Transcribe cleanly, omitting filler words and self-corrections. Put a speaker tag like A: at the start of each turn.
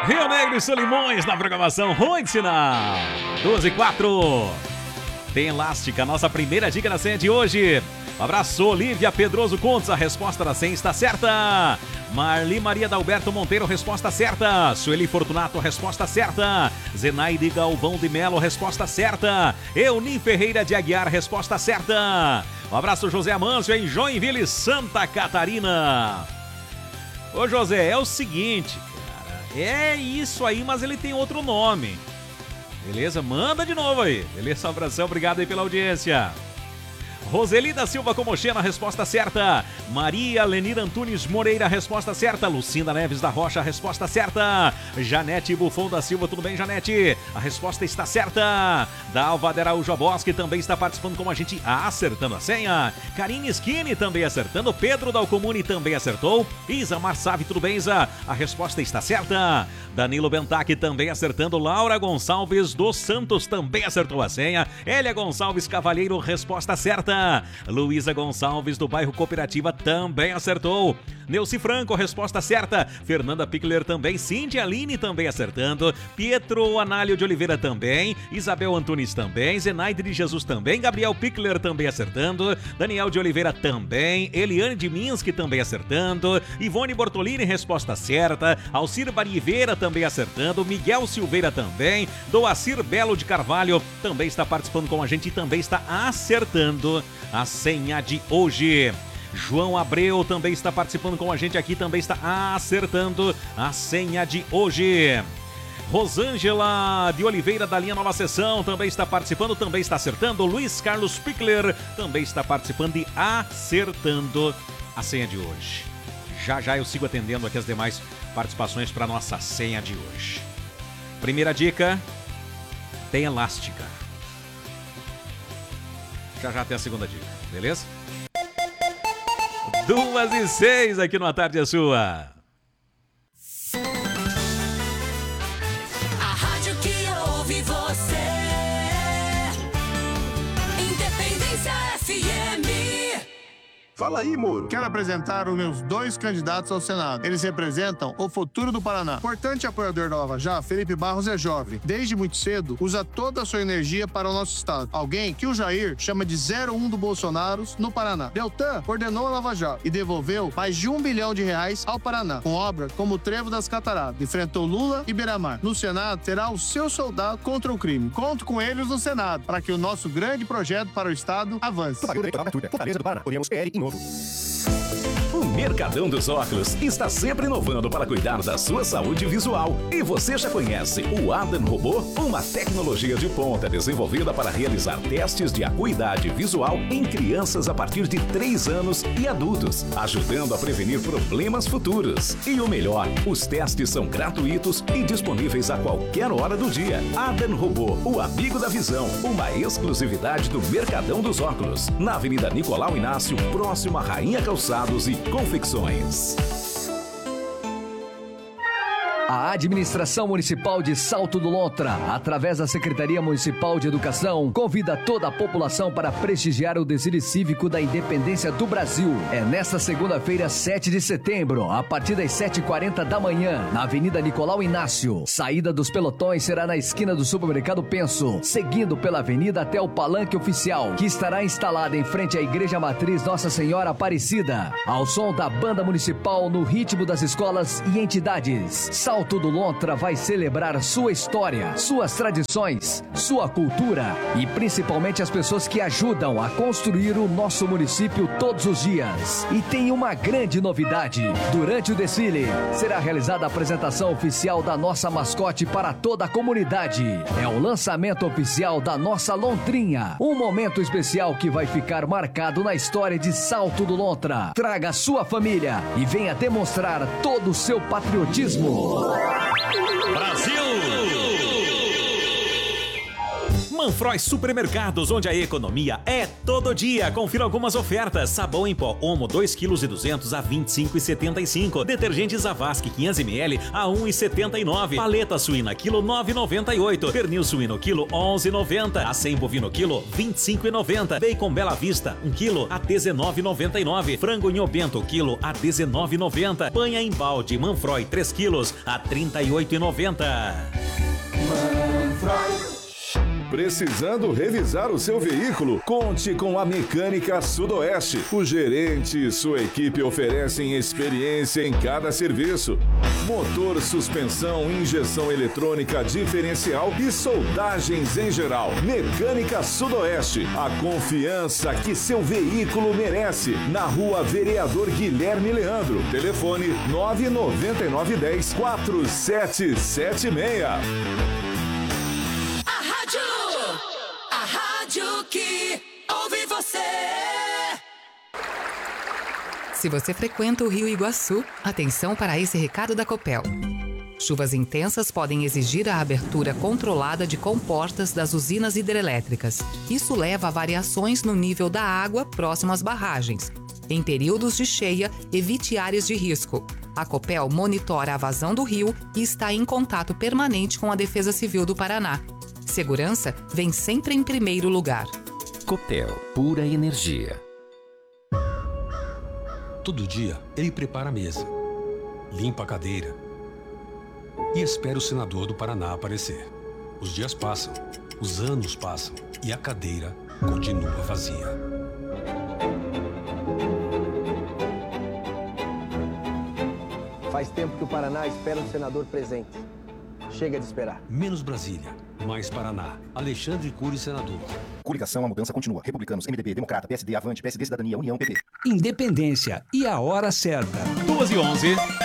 A: Rio Negro e Solimões na programação Ruim Sinal. 12 e 4. Tem Elástica, nossa primeira dica da senha de hoje. Um abraço, Olívia Pedroso Contes, a resposta da senha está certa. Marli Maria Dalberto Monteiro, resposta certa. Sueli Fortunato, resposta certa. Zenaide Galvão de Melo, resposta certa. Euni Ferreira de Aguiar, resposta certa. Um abraço, José Amâncio, em Joinville, Santa Catarina. Ô José, é o seguinte, cara, é isso aí, mas ele tem outro nome. Beleza? Manda de novo aí. Beleza? Um abração, obrigado aí pela audiência. Roseli da Silva Comochena, resposta certa. Maria Lenir Antunes Moreira, resposta certa. Lucinda Neves da Rocha, resposta certa. Janete Buffon da Silva, tudo bem, Janete? A resposta está certa. Dalva de Araújo Bosque também está participando com a gente, acertando a senha. Karine Skinny também acertando. Pedro Dalcomune também acertou. Isa Marsavi, tudo bem, Isa? A resposta está certa. Danilo Bentac também acertando. Laura Gonçalves dos Santos também acertou a senha. Elia Gonçalves Cavalheiro, resposta certa. Luísa Gonçalves do bairro Cooperativa também acertou. Neuci Franco, resposta certa. Fernanda Pickler também. Cintia Aline também acertando. Pietro Análio de Oliveira também. Isabel Antunes também. Zenaide de Jesus também. Gabriel Pickler também acertando. Daniel de Oliveira também. Eliane de Minski também acertando. Ivone Bortolini, resposta certa. Alcir Bariveira também acertando. Miguel Silveira também. Doacir Belo de Carvalho também está participando com a gente e também está acertando a senha de hoje. João Abreu também está participando com a gente aqui, também está acertando a senha de hoje. Rosângela de Oliveira da linha Nova Sessão também está participando, também está acertando. Luiz Carlos Pickler também está participando e acertando a senha de hoje. Já já eu sigo atendendo aqui as demais participações para a nossa senha de hoje. Primeira dica, tem Elástica. Já já tem a segunda dica, beleza? 2h06 aqui no A Tarde é Sua.
B: A rádio que ouve você. Independência FM.
C: Fala aí, Moro. Quero apresentar os meus dois candidatos ao Senado. Eles representam o futuro do Paraná. Importante apoiador da Lava Jato, Felipe Barros é jovem. Desde muito cedo, usa toda a sua energia para o nosso estado. Alguém que o Jair chama de 01 do Bolsonaro no Paraná. Deltan ordenou a Lava Jato e devolveu mais de R$1 bilhão ao Paraná, com obras como o Trevo das Cataratas. Enfrentou Lula e Beira-Mar. No Senado, terá o seu soldado contra o crime. Conto com eles no Senado, para que o nosso grande projeto para o estado avance.
D: Fortaleza do Paraná. Uniamos PL em novo.
E: O Mercadão dos Óculos está sempre inovando para cuidar da sua saúde visual. E você já conhece o Adam Robô? Uma tecnologia de ponta desenvolvida para realizar testes de acuidade visual em crianças a partir de 3 anos e adultos, ajudando a prevenir problemas futuros. E o melhor, os testes são gratuitos e disponíveis a qualquer hora do dia. Adam Robô, o amigo da visão, uma exclusividade do Mercadão dos Óculos, na Avenida Nicolau Inácio, próximo a Rainha Calçados e Confecções.
F: A Administração Municipal de Salto do Lontra, através da Secretaria Municipal de Educação, convida toda a população para prestigiar o desfile cívico da Independência do Brasil. É nesta segunda-feira, 7 de setembro, a partir das 7h40 da manhã, na Avenida Nicolau Inácio. Saída dos pelotões será na esquina do Supermercado Penso, seguindo pela avenida até o Palanque Oficial, que estará instalado em frente à Igreja Matriz Nossa Senhora Aparecida, ao som da Banda Municipal no ritmo das escolas e entidades. Salto do Lontra vai celebrar sua história, suas tradições, sua cultura e principalmente as pessoas que ajudam a construir o nosso município todos os dias. E tem uma grande novidade: durante o desfile será realizada a apresentação oficial da nossa mascote para toda a comunidade. É o lançamento oficial da nossa Lontrinha, um momento especial que vai ficar marcado na história de Salto do Lontra. Traga sua família e venha demonstrar todo o seu patriotismo.
A: Brasil! Manfroy Supermercados, onde a economia é todo dia. Confira algumas ofertas. Sabão em pó Omo 2,2 kg a 25,75. Detergente Zavasc 500ml a 1,79. Paleta suína quilo 9,98. Pernil suíno quilo 11,90. Acém bovino quilo 25,90. Bacon Bela Vista 1 kg a 19,99. Frango Nhobento quilo a 19,90. Banha em balde Manfroy 3 kg a 38,90.
E: Precisando revisar o seu veículo? Conte com a Mecânica Sudoeste. O gerente e sua equipe oferecem experiência em cada serviço. Motor, suspensão, injeção eletrônica diferencial e soldagens em geral. Mecânica Sudoeste. A confiança que seu veículo merece. Na Rua Vereador Guilherme Leandro. Telefone 99910-4776.
B: A rádio que ouve você.
G: Se você frequenta o Rio Iguaçu, atenção para esse recado da Copel. Chuvas intensas podem exigir a abertura controlada de comportas das usinas hidrelétricas. Isso leva a variações no nível da água próximo às barragens. Em períodos de cheia, evite áreas de risco. A Copel monitora a vazão do rio e está em contato permanente com a Defesa Civil do Paraná. Segurança vem sempre em primeiro lugar.
H: Copel, pura energia.
I: Todo dia, ele prepara a mesa, limpa a cadeira e espera o senador do Paraná aparecer. Os dias passam, os anos passam e a cadeira continua vazia.
J: Faz tempo que o Paraná espera um senador presente. Chega de esperar.
I: Menos Brasília, mais Paraná. Alexandre Cury, senador.
D: Coligação, a mudança continua. Republicanos, MDB, Democrata, PSD, Avante, PSD, Cidadania, União, PP.
F: Independência e a hora certa.
A: 2h11.